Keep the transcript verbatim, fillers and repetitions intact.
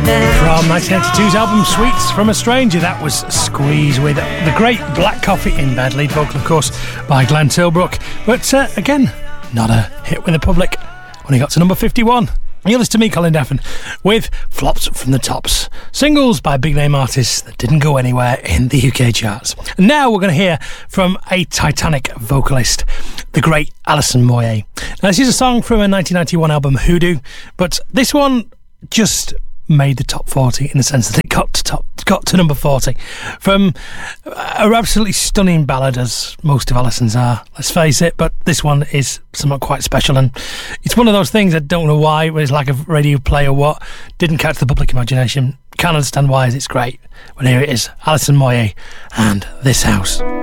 From nineteen eighty-two's album Sweets from a Stranger, that was Squeeze with the great Black Coffee in bed, lead vocal of course by Glenn Tilbrook, but uh, again, not a hit with the public when he got to number fifty-one. You're listening to me, Colin Daffin, with Flops from the Tops, singles by big name artists that didn't go anywhere in the U K charts. And now we're going to hear from a Titanic vocalist, the great Alison Moyet. Now this is a song from a nineteen ninety-one album Hoodoo, but this one just made the top forty in the sense that it got to top, got to number forty from a absolutely stunning ballad, as most of Alison's are, let's face it, but this one is somewhat quite special, and it's one of those things I don't know why, whether it's like a radio play or what, didn't catch the public imagination. Can't understand why, as it's great. But here it is, Alison Moyet and This House.